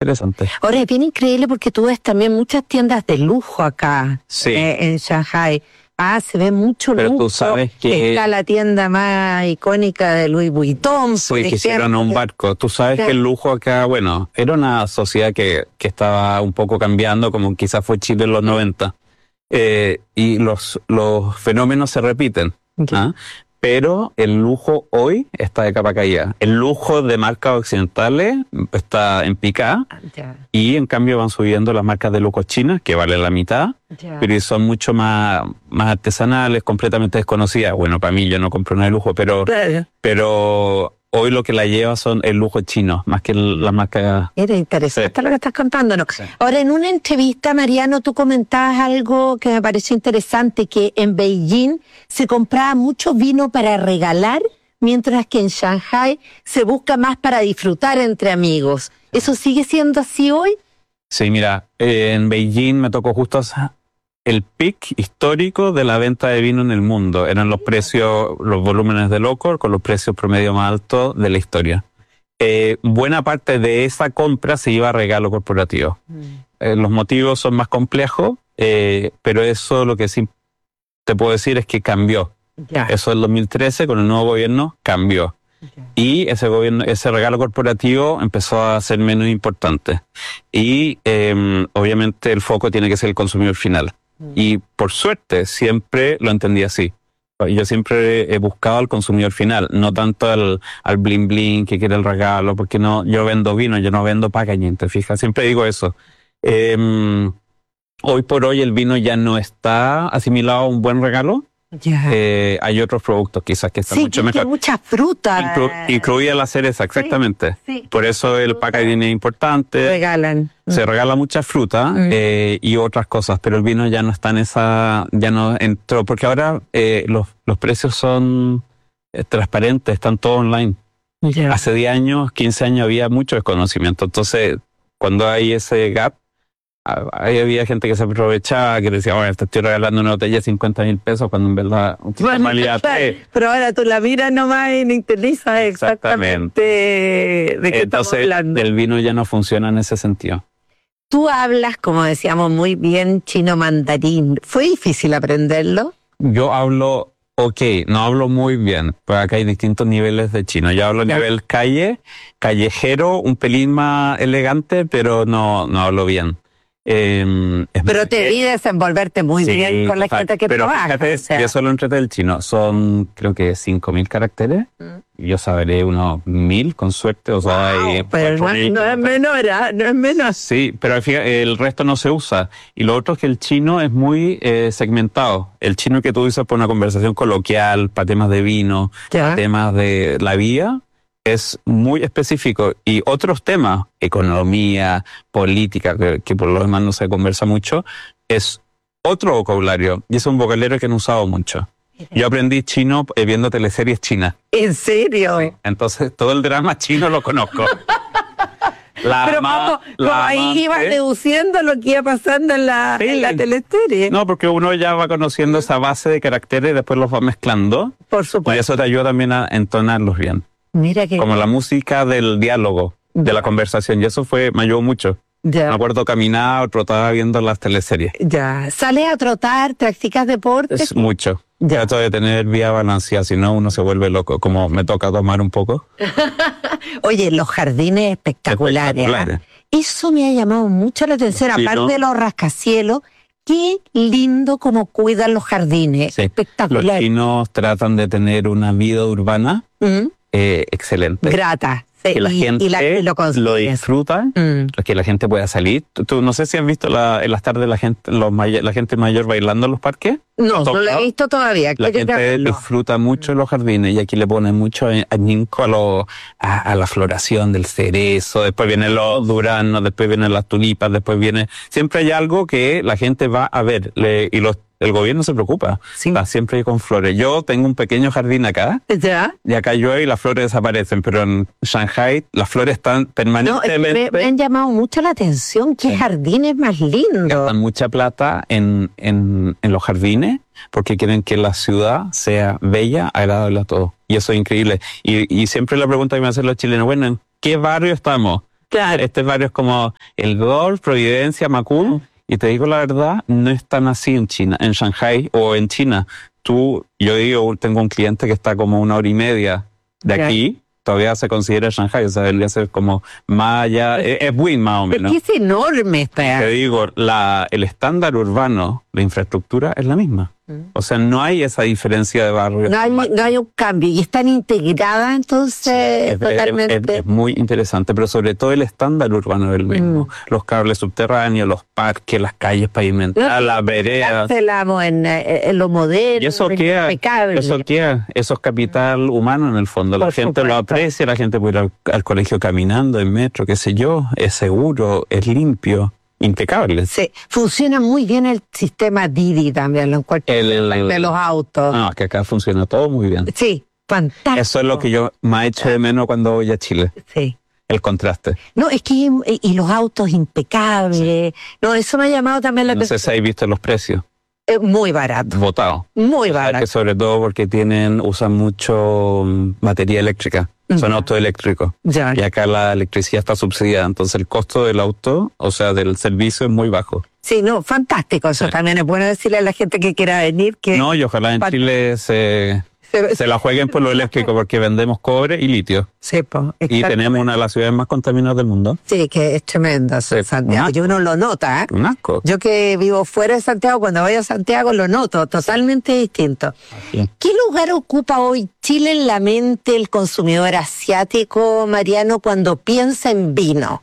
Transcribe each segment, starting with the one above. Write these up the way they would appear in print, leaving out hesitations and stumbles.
interesante. Ahora es bien increíble porque tú ves también muchas tiendas de lujo acá, Sí. En Shanghai. Se ve mucho Pero lujo. tú sabes que está la tienda más icónica de Louis Vuitton, por que hicieron ejemplo. un barco. Tú sabes que el lujo acá, bueno, era una sociedad que estaba un poco cambiando, como quizás fue Chile en los 90. Y los fenómenos se repiten. ¿Ah? Pero el lujo hoy está de capa caída. El lujo de marcas occidentales está en picada. Y en cambio van subiendo las marcas de lujo chinas, que valen la mitad, pero son mucho más artesanales, completamente desconocidas. Bueno, para mí yo no compro nada de lujo, pero hoy lo que la lleva son el lujo chino, más que la marca. Era interesante lo que estás contándonos. Sí. Ahora, en una entrevista, Mariano, tú comentabas algo que me pareció interesante, que en Beijing se compraba mucho vino para regalar, mientras que en Shanghai se busca más para disfrutar entre amigos. ¿Eso sigue siendo así hoy? Sí, mira, en Beijing me tocó justo el pic histórico de la venta de vino en el mundo. Eran los precios, los volúmenes de Locor con los precios promedio más altos de la historia. Buena parte de esa compra se iba a regalo corporativo. Los motivos son más complejos, pero eso lo que sí te puedo decir es que cambió. Eso en 2013 con el nuevo gobierno cambió. Y ese regalo corporativo empezó a ser menos importante. Y obviamente el foco tiene que ser el consumidor final. Y por suerte siempre lo entendí así. Yo siempre he buscado al consumidor final, no tanto al bling bling que quiere el regalo, porque yo vendo vino, yo no vendo packaging, ¿te fijas? Siempre digo eso. Hoy por hoy el vino ya no está asimilado a un buen regalo. Hay otros productos quizás que están mucho mejor. Mucha fruta. Incluida la cereza, exactamente. Sí. Por eso el packaging es importante. Se regala mucha fruta y otras cosas, pero el vino ya no está en ya no entró, porque ahora los precios son transparentes, están todos online. Hace 10 años, 15 años había mucho desconocimiento, entonces cuando hay ese gap, ahí había gente que se aprovechaba, que decía, bueno, te estoy regalando una botella de 50,000 pesos, cuando en verdad... Pero ahora tú la miras nomás y ni te dices exactamente de qué estamos hablando. El vino ya no funciona en ese sentido. Tú hablas, como decíamos, muy bien chino mandarín. ¿Fue difícil aprenderlo? Yo hablo... no hablo muy bien, pues acá hay distintos niveles de chino. Yo hablo a nivel callejero, un pelín más elegante, pero no hablo bien. Pero te vi desenvolverte muy bien con la gente que trabaja. Pero fíjate, yo solo entreté el chino. Son, creo que 5,000 caracteres. Yo sabré unos 1,000 con suerte. O sea, pero no es menor, no es menor. Sí, pero fíjate, el resto no se usa. Y lo otro es que el chino es muy segmentado. El chino que tú dices para una conversación coloquial, para temas de vino, temas de la vida, es muy específico. Y otros temas, economía, política, que por lo demás no se conversa mucho, es otro vocabulario. Y es un vocabulario que no he usado mucho. Yo aprendí chino viendo teleseries chinas. ¿En serio? Sí. Entonces todo el drama chino lo conozco. Pero ¿cómo ahí ibas deduciendo lo que iba pasando en la teleserie? No, porque uno ya va conociendo esa base de caracteres y después los va mezclando. Por supuesto. Y eso te ayuda también a entonarlos bien. Mira que... Como la música del diálogo, de la conversación. Y eso me ayudó mucho. Me acuerdo caminar o trotaba viendo las teleseries. ¿Sales a trotar? ¿Practicas deporte? Es mucho. Trato de tener vía balanceada, si no uno se vuelve loco, como me toca tomar un poco. Oye, los jardines espectaculares. Eso me ha llamado mucho la atención, aparte de los rascacielos. Qué lindo como cuidan los jardines. Sí. Espectacular. Los chinos tratan de tener una vida urbana excelente. Grata. Que la gente lo disfruta, que la gente pueda salir. Tú no sé si has visto en las tardes la gente mayor bailando en los parques. No lo he visto todavía. La gente disfruta mucho en los jardines y aquí le ponen mucho añinco a la floración del cerezo, después vienen los duranos, después vienen las tulipas, siempre hay algo que la gente va a ver el gobierno se preocupa. Sí. Está siempre con flores. Yo tengo un pequeño jardín acá. Y acá llueve y las flores desaparecen. Pero en Shanghai las flores están permanentemente... Me han llamado mucho la atención. Qué jardines más lindos. Gastan mucha plata en los jardines porque quieren que la ciudad sea bella, agradable a todos. Y eso es increíble. Y siempre la pregunta que me hacen los chilenos, bueno, ¿en qué barrio estamos? Claro. Este barrio es como el Golf, Providencia, Macul. Y te digo la verdad, no es tan así en China, en Shanghai o en China. Tengo un cliente que está como 1 hora y media de aquí. Todavía se considera Shanghai, o sea, debería ser como más allá, es Win más o menos. Es enorme esta. Te digo, el estándar urbano, la infraestructura es la misma. O sea, no hay esa diferencia de barrio. No hay un cambio y están integradas, entonces totalmente. Es muy interesante, pero sobre todo el estándar urbano es el mismo. Los cables subterráneos, los parques, las calles pavimentadas, las veredas. En lo moderno, Y eso queda, eso es capital humano en el fondo. La gente lo aprecia, la gente puede ir al colegio caminando, en metro, qué sé yo, es seguro, es limpio. Impecable. Sí, funciona muy bien el sistema Didi también, lo encuentro, de los autos. No, que acá funciona todo muy bien. Sí, fantástico. Eso es lo que yo más echo de menos cuando voy a Chile. Sí. El contraste. No, es que y los autos impecables. Sí. No, eso me ha llamado también la atención. No sé si habéis visto los precios. Muy barato. Botado. Muy barato. Que sobre todo porque usan mucho batería eléctrica. Son autos eléctricos. Ya. Y acá la electricidad está subsidiada. Entonces el costo del auto, o sea, del servicio es muy bajo. Sí, no, fantástico. Eso también es bueno decirle a la gente que quiera venir que... No, y ojalá en Chile se la jueguen por lo eléctrico porque vendemos cobre y litio. Sí, pues. Y tenemos una de las ciudades más contaminadas del mundo. Sí, que es tremenda. Sí, Santiago. Y uno lo nota, ¿eh? Un asco. Yo que vivo fuera de Santiago, cuando voy a Santiago lo noto, totalmente distinto. Así. ¿Qué lugar ocupa hoy Chile en la mente el consumidor asiático, Mariano, cuando piensa en vino?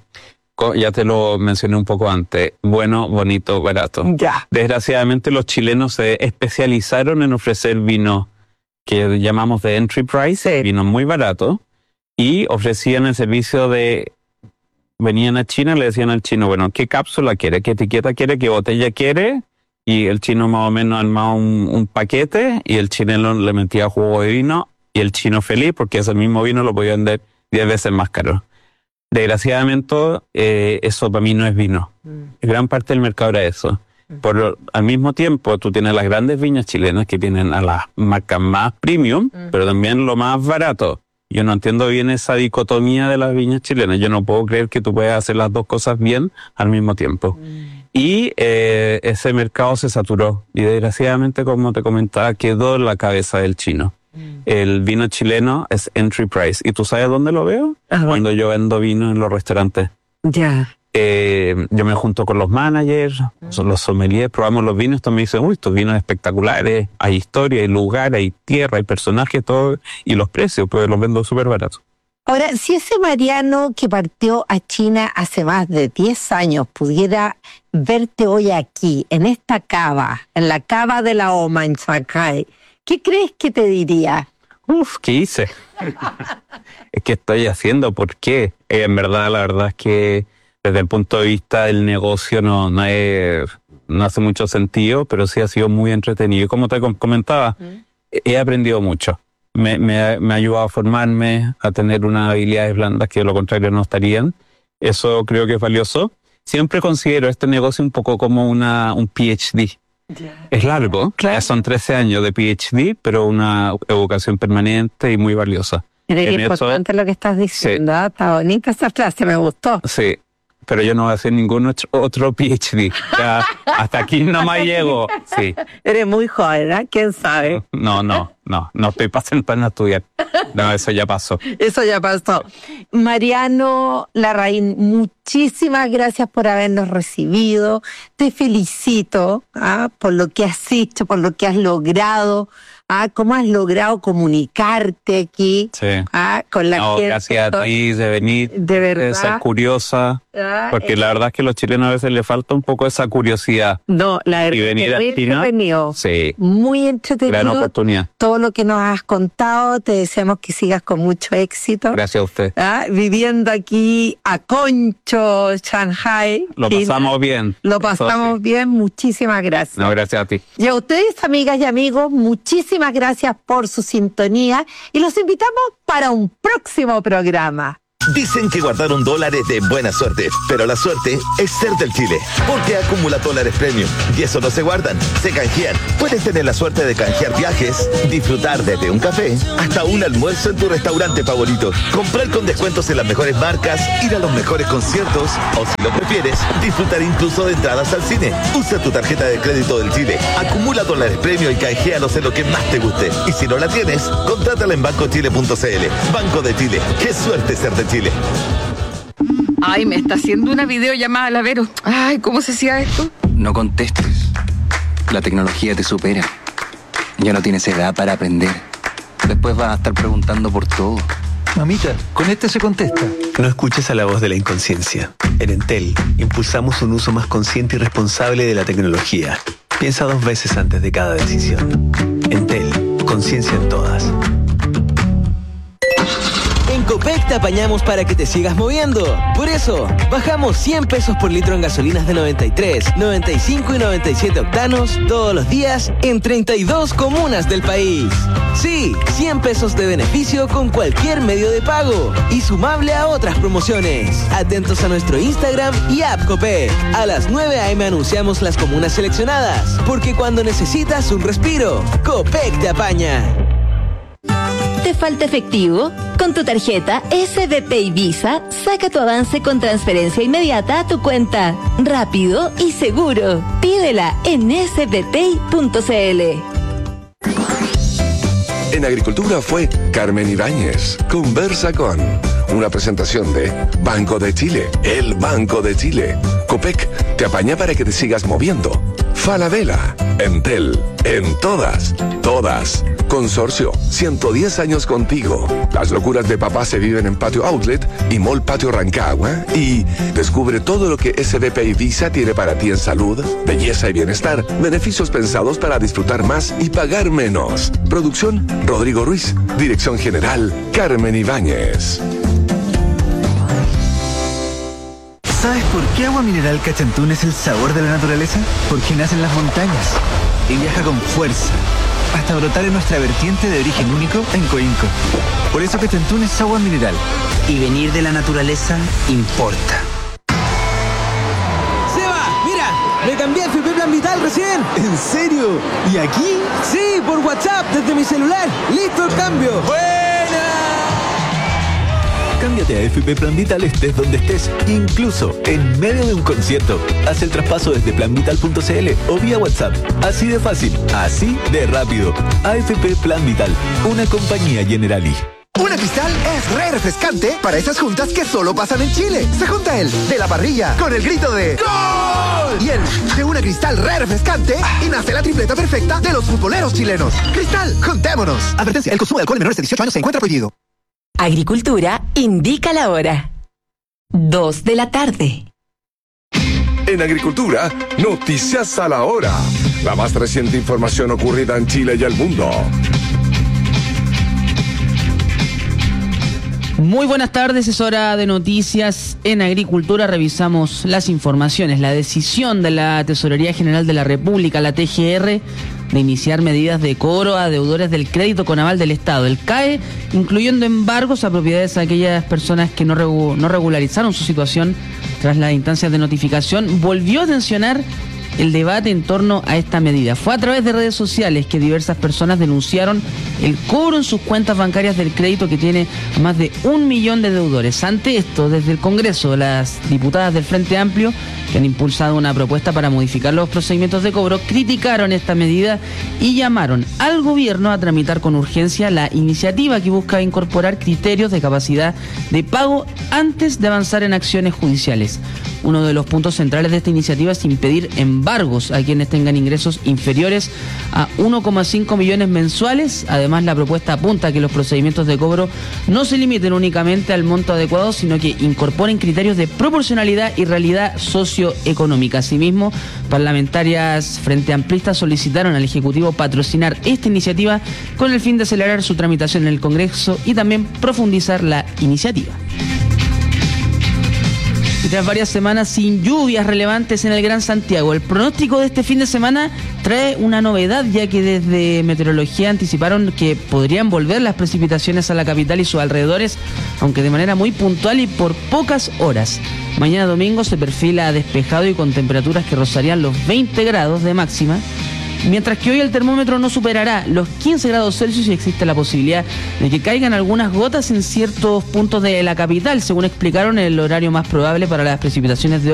Ya te lo mencioné un poco antes. Bueno, bonito, barato. Ya. Desgraciadamente los chilenos se especializaron en ofrecer vino que llamamos de entry price, vino muy barato, y ofrecían el servicio de... Venían a China y le decían al chino, bueno, ¿qué cápsula quiere? ¿Qué etiqueta quiere? ¿Qué botella quiere? Y el chino más o menos armaba un paquete y el chileno le metía jugo de vino y el chino feliz porque ese mismo vino lo podía vender 10 veces más caro. Desgraciadamente, eso para mí no es vino. Gran parte del mercado era eso. Al mismo tiempo, tú tienes las grandes viñas chilenas que tienen a las marcas más premium, pero también lo más barato. Yo no entiendo bien esa dicotomía de las viñas chilenas. Yo no puedo creer que tú puedas hacer las dos cosas bien al mismo tiempo. Y ese mercado se saturó. Y desgraciadamente, como te comentaba, quedó en la cabeza del chino. El vino chileno es entry price. ¿Y tú sabes dónde lo veo? Cuando yo vendo vino en los restaurantes. Ya. Yo me junto con los managers, son los sommeliers, probamos los vinos, todos me dicen, uy, estos vinos espectaculares, hay historia, hay lugar, hay tierra, hay personajes, todo, y los precios, pues los vendo súper baratos. Ahora, si ese Mariano que partió a China hace más de 10 años pudiera verte hoy aquí, en esta cava, en la cava de la OMA en Shanghai, ¿qué crees que te diría? ¿Qué hice? ¿Qué estoy haciendo? ¿Por qué? En verdad, la verdad es que desde el punto de vista del negocio no hace mucho sentido, pero sí ha sido muy entretenido. Y como te comentaba, he aprendido mucho. Me ha ayudado a formarme, a tener unas habilidades blandas que de lo contrario no estarían. Eso creo que es valioso. Siempre considero este negocio un poco como un PhD. Es largo, claro. Son 13 años de PhD, pero una educación permanente y muy valiosa. Es importante lo que estás diciendo. Sí. Está bonita esa frase, me gustó. Sí. Pero yo no voy a hacer ningún otro PhD. Ya, hasta aquí nomás llego. Sí. Eres muy joven, ¿eh? ¿Quién sabe? No estoy para estudiar. No, eso ya pasó. Eso ya pasó. Mariano Larraín, muchísimas gracias por habernos recibido. Te felicito por lo que has hecho, por lo que has logrado. ¿Cómo has logrado comunicarte aquí? Sí. Con la gente. Gracias a ti de venir, de verdad, de ser curiosa, porque la verdad es que a los chilenos a veces les falta un poco esa curiosidad. No, la verdad es entretenido. Sí. Muy entretenido. Gran oportunidad. Todo lo que nos has contado, te deseamos que sigas con mucho éxito. Gracias a usted. Viviendo aquí a Concho, Shanghai. Lo pasamos bien. Lo pasamos bien, muchísimas gracias. No, gracias a ti. Y a ustedes, amigas y amigos, muchísimas gracias por su sintonía y los invitamos para un próximo programa. Dicen que guardar un dólar es de buena suerte, pero la suerte es ser del Chile, porque acumula dólares premium. Y eso no se guardan, se canjean. Puedes tener la suerte de canjear viajes, disfrutar desde un café hasta un almuerzo en tu restaurante favorito, comprar con descuentos en las mejores marcas, ir a los mejores conciertos o, si lo prefieres, disfrutar incluso de entradas al cine. Usa tu tarjeta de crédito del Chile, acumula dólares premium y canjealos en lo que más te guste. Y si no la tienes, contrátala en bancochile.cl. Banco de Chile, qué suerte ser de Chile. Ay, me está haciendo una videollamada, la Vero. Ay, ¿cómo se hacía esto? No contestes. La tecnología te supera. Ya no tienes edad para aprender. Después vas a estar preguntando por todo. Mamita, con este se contesta. No escuches a la voz de la inconsciencia. En Entel, impulsamos un uso más consciente y responsable de la tecnología. Piensa 2 veces antes de cada decisión. Entel, conciencia en todas. En Copec te apañamos para que te sigas moviendo. Por eso, bajamos 100 pesos por litro en gasolinas de 93, 95 y 97 octanos todos los días en 32 comunas del país. Sí, 100 pesos de beneficio con cualquier medio de pago y sumable a otras promociones. Atentos a nuestro Instagram y app Copec. A las 9 a.m. anunciamos las comunas seleccionadas, porque cuando necesitas un respiro, Copec te apaña. ¿Te falta efectivo? Con tu tarjeta SBP y Visa, saca tu avance con transferencia inmediata a tu cuenta. Rápido y seguro. Pídela en sbpay.cl. En Agricultura fue Carmen Ibáñez. Conversa con una presentación de Banco de Chile, el Banco de Chile. Copec te apaña para que te sigas moviendo. Falabella, Entel, en todas. Consorcio, 110 años contigo. Las locuras de papá se viven en Patio Outlet y Mall Patio Rancagua. Y descubre todo lo que SBP y Visa tiene para ti en salud, belleza y bienestar. Beneficios pensados para disfrutar más y pagar menos. Producción, Rodrigo Ruiz. Dirección General, Carmen Ibáñez. ¿Sabes por qué Agua Mineral Cachantún es el sabor de la naturaleza? Porque nace en las montañas y viaja con fuerza hasta brotar en nuestra vertiente de origen único en Coinco. Por eso Cachantún es agua mineral. Y venir de la naturaleza importa. ¡Seba! ¡Mira! ¡Me cambié a FP Plan Vital recién! ¿En serio? ¿Y aquí? Sí, por WhatsApp, desde mi celular. ¡Listo el cambio! Cámbiate a FP Plan Vital estés donde estés, incluso en medio de un concierto. Haz el traspaso desde planvital.cl o vía WhatsApp. Así de fácil, así de rápido. AFP Plan Vital, una compañía Generali. Una Cristal es re refrescante para esas juntas que solo pasan en Chile. Se junta el de la parrilla con el grito de ¡Gol! Y el de una Cristal re refrescante y nace la tripleta perfecta de los futboleros chilenos. Cristal, juntémonos. Advertencia, el consumo de alcohol en menores de 18 años se encuentra prohibido. Agricultura indica la hora. 2 de la tarde. En Agricultura, noticias a la hora. La más reciente información ocurrida en Chile y el mundo. Muy buenas tardes, es hora de noticias en Agricultura. Revisamos las informaciones. La decisión de la Tesorería General de la República, la TGR, de iniciar medidas de cobro a deudores del crédito con aval del Estado, el CAE, incluyendo embargos a propiedades de aquellas personas que no regularizaron su situación tras las instancias de notificación, volvió a tensionar el debate en torno a esta medida. Fue a través de redes sociales que diversas personas denunciaron el cobro en sus cuentas bancarias del crédito que tiene a más de 1 millón de deudores. Ante esto, desde el Congreso, las diputadas del Frente Amplio, que han impulsado una propuesta para modificar los procedimientos de cobro, criticaron esta medida y llamaron al gobierno a tramitar con urgencia la iniciativa que busca incorporar criterios de capacidad de pago antes de avanzar en acciones judiciales. Uno de los puntos centrales de esta iniciativa es impedir embargos a quienes tengan ingresos inferiores a 1,5 millones mensuales. Además, la propuesta apunta a que los procedimientos de cobro no se limiten únicamente al monto adecuado, sino que incorporen criterios de proporcionalidad y realidad socioeconómica. Asimismo, parlamentarias frente amplistas solicitaron al Ejecutivo patrocinar esta iniciativa con el fin de acelerar su tramitación en el Congreso y también profundizar la iniciativa. Y tras varias semanas sin lluvias relevantes en el Gran Santiago, el pronóstico de este fin de semana trae una novedad, ya que desde Meteorología anticiparon que podrían volver las precipitaciones a la capital y sus alrededores, aunque de manera muy puntual y por pocas horas. Mañana domingo se perfila despejado y con temperaturas que rozarían los 20 grados de máxima, mientras que hoy el termómetro no superará los 15 grados Celsius y existe la posibilidad de que caigan algunas gotas en ciertos puntos de la capital, según explicaron el horario más probable para las precipitaciones de hoy.